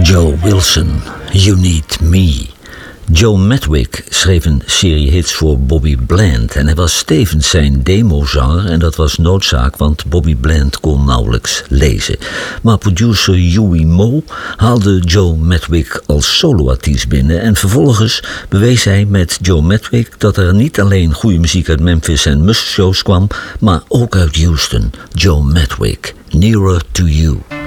Joe Wilson, You Need Me. Joe Madwig schreef een serie hits voor Bobby Bland en hij was tevens zijn demozanger en dat was noodzaak, want Bobby Bland kon nauwelijks lezen. Maar producer Huey Moe haalde Joe Madwig als soloartiest binnen en vervolgens bewees hij met Joe Madwig dat er niet alleen goede muziek uit Memphis en Musk shows kwam, maar ook uit Houston. Joe Madwig, Nearer to You.